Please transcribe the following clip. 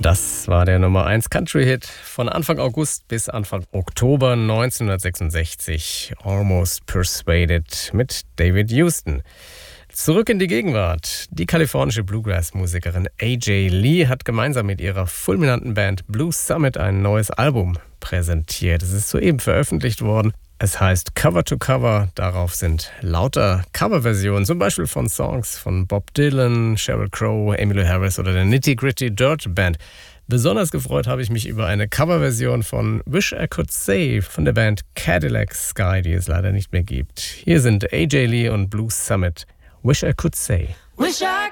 Das war der Nummer 1 Country-Hit von Anfang August bis Anfang Oktober 1966. Almost Persuaded mit David Houston. Zurück in die Gegenwart. Die kalifornische Bluegrass-Musikerin A.J. Lee hat gemeinsam mit ihrer fulminanten Band Blues Summit ein neues Album präsentiert. Es ist soeben veröffentlicht worden. Es heißt Cover to Cover. Darauf sind lauter Coverversionen, zum Beispiel von Songs von Bob Dylan, Sheryl Crow, Emmylou Harris oder der Nitty Gritty Dirt Band. Besonders gefreut habe ich mich über eine Coverversion von Wish I Could Say von der Band Cadillac Sky, die es leider nicht mehr gibt. Hier sind A.J. Lee und Blues Summit. Wish I Could Say. Wish I